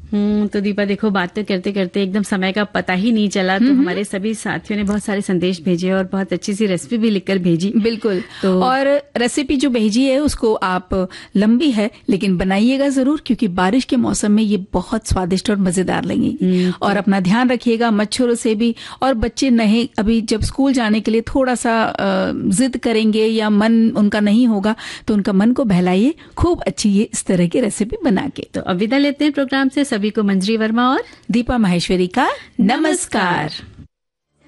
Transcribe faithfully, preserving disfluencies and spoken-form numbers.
हम्म तो दीपा देखो, बात तो करते करते एकदम समय का पता ही नहीं चला। तो हमारे सभी साथियों ने बहुत सारे संदेश भेजे और बहुत अच्छी सी रेसिपी भी लिखकर भेजी। बिल्कुल। तो और रेसिपी जो भेजी है उसको आप, लंबी है लेकिन बनाइएगा जरूर, क्योंकि बारिश के मौसम में ये बहुत स्वादिष्ट और मजेदार लगेगी। और अपना ध्यान रखिएगा मच्छरों से भी। और बच्चे नहीं, अभी जब स्कूल जाने के लिए थोड़ा सा जिद करेंगे या मन उनका नहीं होगा, तो उनका मन को बहलाइए खूब अच्छी ये इस तरह की रेसिपी बना के। तो अब विदा लेते हैं प्रोग्राम से। सभी को मंजरी वर्मा और दीपा माहेश्वरी का नमस्कार।